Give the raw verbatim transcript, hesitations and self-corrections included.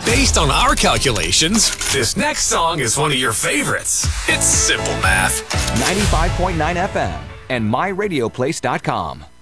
Based on our calculations, this next song is one of your favorites. It's simple math. ninety-five point nine F M and my radio place dot com.